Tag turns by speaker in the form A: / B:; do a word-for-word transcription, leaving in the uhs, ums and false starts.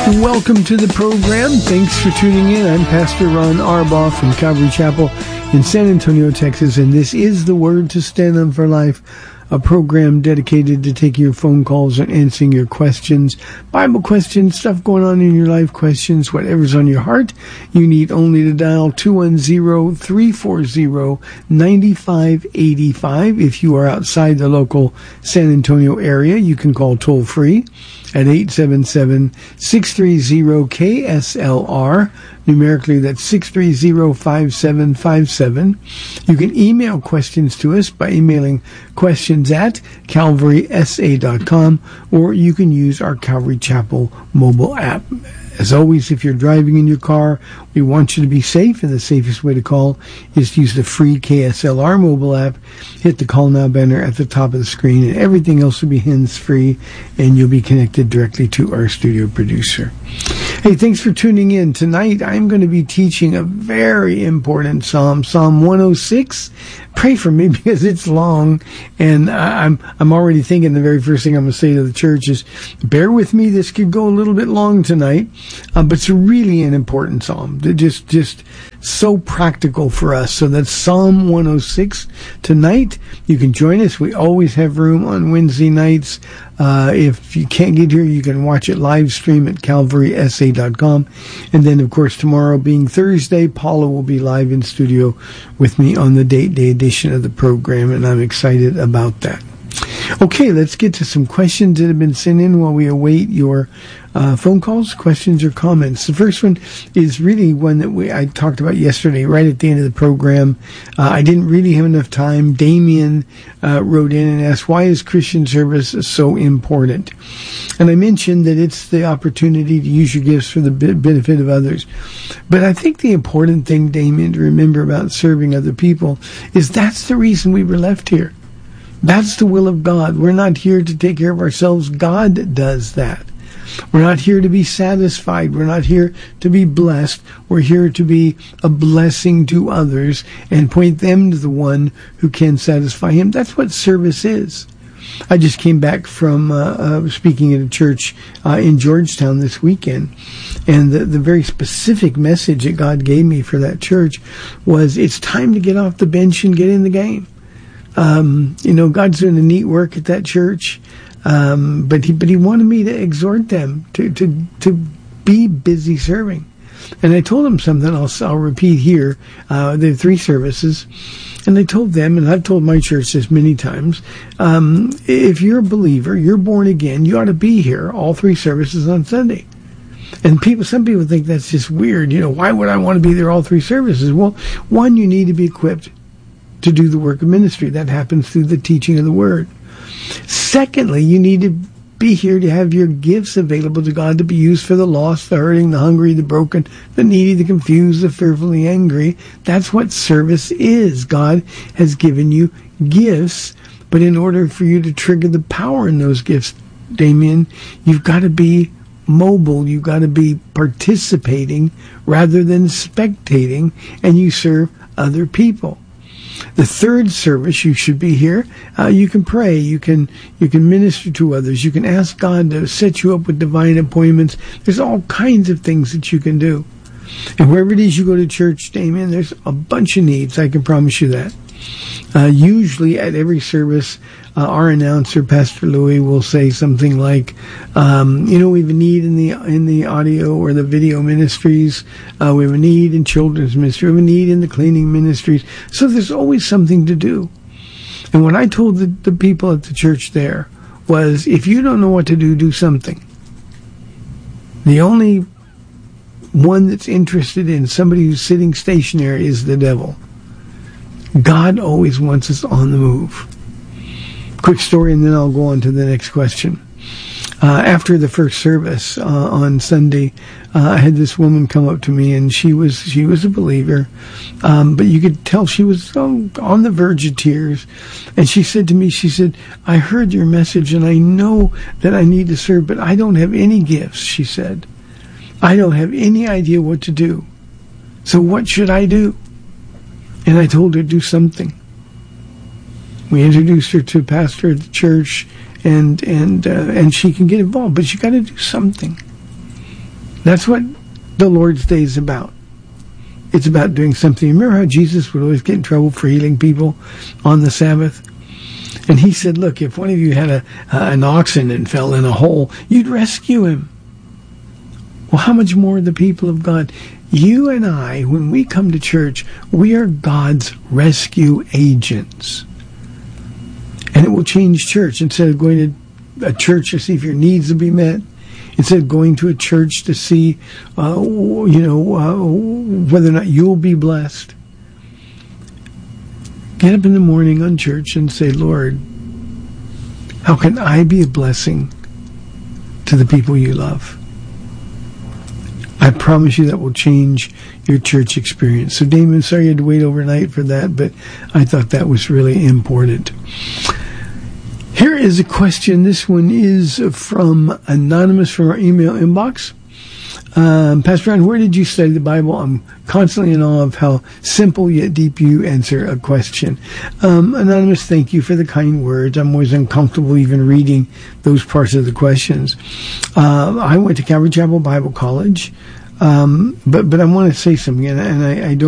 A: Welcome to the program. Thanks for tuning in. I'm Pastor Ron Arbaugh from Calvary Chapel in San Antonio, Texas, and this is The Word to Stand On for Life, a program dedicated to taking your phone calls and answering your questions, Bible questions, stuff going on in your life, questions, whatever's on your heart. You need only to dial two one zero, three four zero, nine five eight five. If you are outside the local San Antonio area, you can call toll-free at eight seven seven, six three zero, K S L R. Numerically, that's six three zero, five seven five seven. You can email questions to us by emailing questions at calvary s a dot com, or you can use our Calvary Chapel mobile app. As always, if you're driving in your car, we want you to be safe, and the safest way to call is to use the free K S L R mobile app. Hit the Call Now banner at the top of the screen, and everything else will be hands-free, and you'll be connected directly to our studio producer. Hey, thanks for tuning in. Tonight, I'm going to be teaching a very important psalm, Psalm one oh six. Pray for me because it's long, and I'm I'm already thinking the very first thing I'm going to say to the church is, bear with me, this could go a little bit long tonight, uh, but it's really an important psalm. They're just, just so practical for us. So that's Psalm one oh six tonight. You can join us. We always have room on Wednesday nights. Uh, if you can't get here, you can watch it live stream at calvary s a dot com. And then, of course, tomorrow being Thursday, Paula will be live in studio with me on the date day edition of the program, and I'm excited about that. Okay, let's get to some questions that have been sent in while we await your uh, phone calls, questions, or comments. The first one is really one that we I talked about yesterday, right at the end of the program. Uh, I didn't really have enough time. Damien uh, wrote in and asked, why is Christian service so important? And I mentioned that it's the opportunity to use your gifts for the benefit of others. But I think the important thing, Damien, to remember about serving other people is that's the reason we were left here. That's the will of God. We're not here to take care of ourselves. God does that. We're not here to be satisfied. We're not here to be blessed. We're here to be a blessing to others and point them to the one who can satisfy him. That's what service is. I just came back from uh, uh, speaking at a church uh, in Georgetown this weekend, and the, the very specific message that God gave me for that church was, it's time to get off the bench and get in the game. Um, you know, God's doing a neat work at that church, um, but he but he wanted me to exhort them to to to be busy serving. And I told them something I'll I'll repeat here. Uh, there are three services, and I told them, and I've told my church this many times. Um, if you're a believer, you're born again, you ought to be here all three services on Sunday. And people, some people think that's just weird. You know, why would I want to be there all three services? Well, one, you need to be equipped to do the work of ministry. That happens through the teaching of the Word. Secondly, you need to be here to have your gifts available to God to be used for the lost, the hurting, the hungry, the broken, the needy, the confused, the fearfully angry. That's what service is. God has given you gifts, but in order for you to trigger the power in those gifts, Damien, you've got to be mobile. You've got to be participating rather than spectating, and you serve other people. The third service, you should be here. Uh, you can pray. You can you can minister to others. You can ask God to set you up with divine appointments. There's all kinds of things that you can do. And wherever it is you go to church, Damien, there's a bunch of needs. I can promise you that. Uh, usually at every service, uh, our announcer, Pastor Louis, will say something like, um, you know, we have a need in the in the audio or the video ministries. Uh, we have a need in children's ministry. We have a need in the cleaning ministries. So there's always something to do. And what I told the, the people at the church there was, if you don't know what to do, do something. The only one that's interested in somebody who's sitting stationary is the devil. God always wants us on the move. Quick story, and then I'll go on to the next question. Uh, after the first service uh, on Sunday, uh, I had this woman come up to me, and she was she was a believer, um, but you could tell she was on, on the verge of tears. And she said to me, she said, I heard your message, and I know that I need to serve, but I don't have any gifts, she said. I don't have any idea what to do. So what should I do? And I told her, do something. We introduced her to a pastor at the church, and and uh, and she can get involved, but you got to do something. That's what the Lord's Day is about. It's about doing something. Remember how Jesus would always get in trouble for healing people on the Sabbath? And he said, look, if one of you had a, uh, an oxen and fell in a hole, you'd rescue him. Well, how much more the people of God? You and I, when we come to church, we are God's rescue agents. And it will change church. Instead of going to a church to see if your needs will be met, instead of going to a church to see, uh, you know, uh, whether or not you'll be blessed, get up in the morning on church and say, Lord, how can I be a blessing to the people you love? I promise you that will change your church experience. So, Damon, sorry you had to wait overnight for that, but I thought that was really important. Here is a question. This one is from Anonymous from our email inbox. Um, Pastor Ron, where did you study the Bible? I'm constantly in awe of how simple yet deep you answer a question. Um, Anonymous, thank you for the kind words. I'm always uncomfortable even reading those parts of the questions. Uh, I went to Calvary Chapel Bible College, um, but but I want to say something, and, and I, I don't